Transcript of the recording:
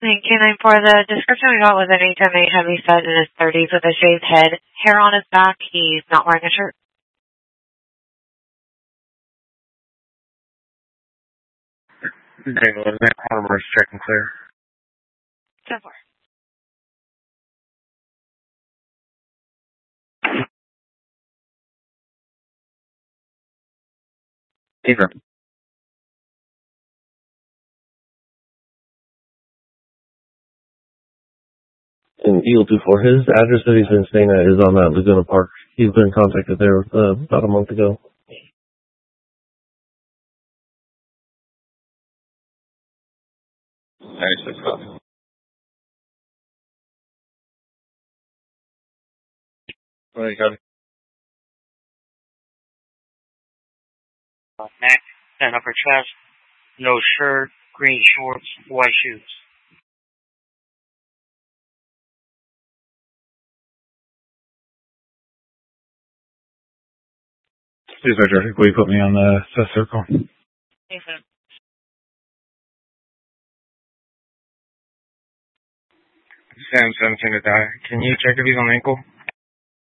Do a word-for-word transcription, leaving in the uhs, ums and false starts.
Thank you. And for the description we got was an H M A heavy set in his thirties with a shaved head, hair on his back. He's not wearing a shirt. Daniel, is that Harmer's check and clear? So far. Either. And Eagle two four, his address that he's been staying at is on that Laguna Park. He's been contacted there uh, about a month ago. ninety-six copy. What do you got? Uh, neck and upper chest, no shirt, green shorts, white shoes. Please, Roger, will you put me on the test circle? Thanks, man. Sam seventeen to die. Can you check if he's on ankle?